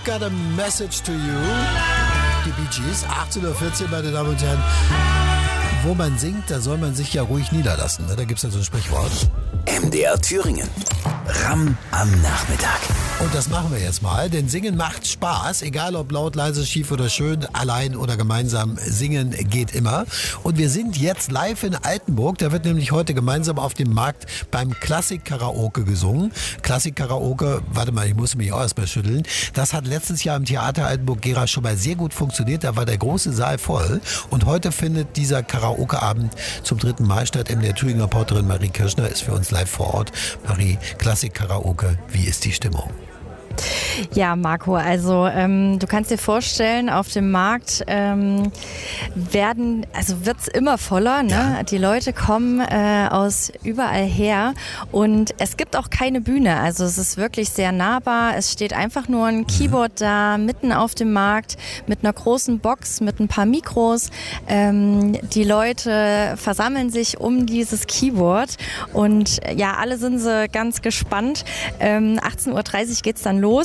Got a Message to You. Die Bee Gees, 18:14 Uhr, meine Damen und Herren. Wo man singt, da soll man sich ja ruhig niederlassen. Da gibt es ja so ein Sprichwort. MDR Thüringen. Ramm am Nachmittag. Und das machen wir jetzt mal, denn Singen macht Spaß, egal ob laut, leise, schief oder schön, allein oder gemeinsam. Singen geht immer. Und wir sind jetzt live in Altenburg. Da wird nämlich heute gemeinsam auf dem Markt beim Klassik-Karaoke gesungen. Klassik-Karaoke, warte mal, ich muss mich auch erst mal schütteln. Das hat letztes Jahr im Theater Altenburg-Gera schon mal sehr gut funktioniert. Da war der große Saal voll. Und heute findet dieser Karaoke-Abend zum 3. Mal statt. MDR Thüringer Reporterin Marie Kirschner ist für uns live vor Ort. Marie, Klassik-Karaoke, wie ist die Stimmung? Ja, Marco, also du kannst dir vorstellen, auf dem Markt wird's immer voller, ne? Ja. Die Leute kommen aus überall her und es gibt auch keine Bühne, also es ist wirklich sehr nahbar, es steht einfach nur ein Keyboard da, mitten auf dem Markt, mit einer großen Box, mit ein paar Mikros. Die Leute versammeln sich um dieses Keyboard und ja, alle sind sie ganz gespannt. 18:30 Uhr geht's dann los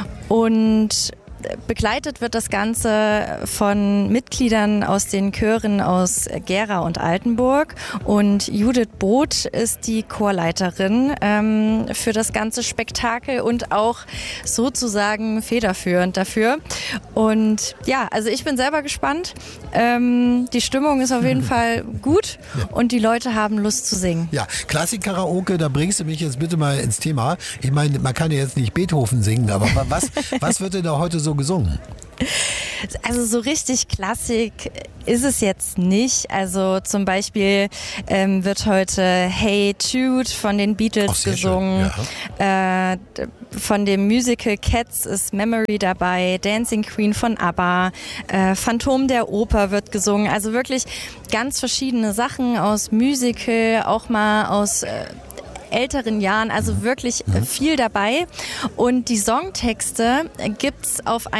und begleitet wird das Ganze von Mitgliedern aus den Chören aus Gera und Altenburg und Judith Both ist die Chorleiterin für das ganze Spektakel und auch sozusagen federführend dafür. Und ja, also ich bin selber gespannt. Die Stimmung ist auf jeden Fall gut und die Leute haben Lust zu singen. Ja, Klassik-Karaoke, da bringst du mich jetzt bitte mal ins Thema. Ich meine, man kann ja jetzt nicht Beethoven singen, aber was wird denn da heute so gesungen? Also so richtig Klassik ist es jetzt nicht. Also zum Beispiel wird heute Hey Jude von den Beatles gesungen. Ja. Von dem Musical Cats ist Memory dabei, Dancing Queen von ABBA, Phantom der Oper wird gesungen. Also wirklich ganz verschiedene Sachen aus Musical, auch mal aus älteren Jahren, also wirklich viel dabei. Und die Songtexte gibt's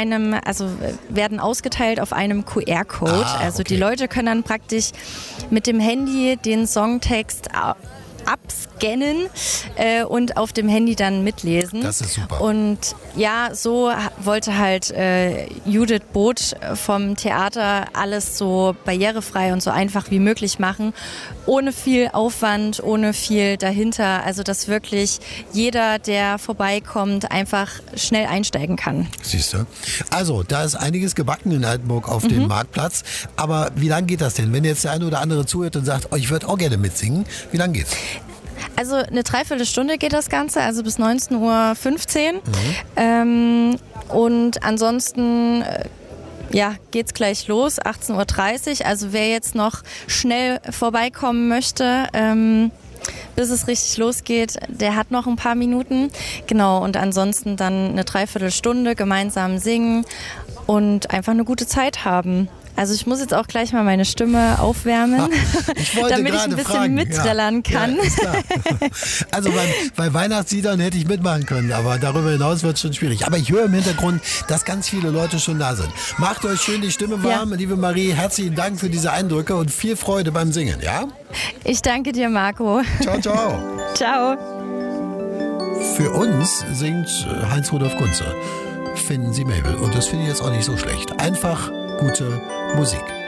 werden ausgeteilt auf einem QR-Code. Also die Leute können dann praktisch mit dem Handy den Songtext abscannen und auf dem Handy dann mitlesen. Das ist super. Und ja, so wollte halt Judith Both vom Theater alles so barrierefrei und so einfach wie möglich machen. Ohne viel Aufwand, ohne viel dahinter. Also, dass wirklich jeder, der vorbeikommt, einfach schnell einsteigen kann. Siehst du? Also, da ist einiges gebacken in Altenburg auf dem Marktplatz. Aber wie lange geht das denn? Wenn jetzt der eine oder andere zuhört und sagt, oh, ich würde auch gerne mitsingen, wie lange geht's? Also eine Dreiviertelstunde geht das Ganze, also bis 19:15 Uhr. Und ansonsten geht's gleich los, 18:30 Uhr. Also wer jetzt noch schnell vorbeikommen möchte, bis es richtig losgeht, der hat noch ein paar Minuten. Genau, und ansonsten dann eine Dreiviertelstunde gemeinsam singen und einfach eine gute Zeit haben. Also ich muss jetzt auch gleich mal meine Stimme aufwärmen, damit ich ein bisschen mitträllern kann. Ja, ist klar. Also bei Weihnachtsliedern hätte ich mitmachen können, aber darüber hinaus wird es schon schwierig. Aber ich höre im Hintergrund, dass ganz viele Leute schon da sind. Macht euch schön die Stimme warm. Ja. Liebe Marie, herzlichen Dank für diese Eindrücke und viel Freude beim Singen, ja? Ich danke dir, Marco. Ciao, ciao. Ciao. Für uns singt Heinz-Rudolf Kunze, Finden Sie Mabel. Und das finde ich jetzt auch nicht so schlecht. Einfach gute Musik.